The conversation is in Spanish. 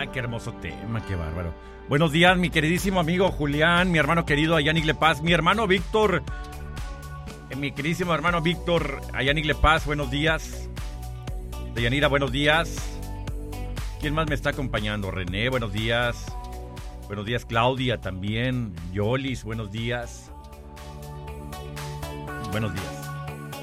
qué hermoso tema, qué bárbaro. Buenos días, mi queridísimo amigo Julián, mi hermano querido Ayanik Lepaz, mi hermano Víctor, mi queridísimo hermano Víctor, Ayanik Lepaz, buenos días. Deyanira, buenos días. ¿Quién más me está acompañando? René, buenos días. Buenos días, Claudia también. Yolis, buenos días. Buenos días.